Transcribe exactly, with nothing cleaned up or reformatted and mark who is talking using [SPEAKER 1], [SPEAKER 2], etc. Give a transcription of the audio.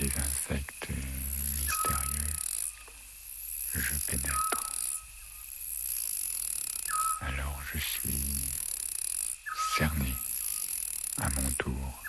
[SPEAKER 1] des insectes mystérieux, je pénètre. Alors je suis cerné à mon tour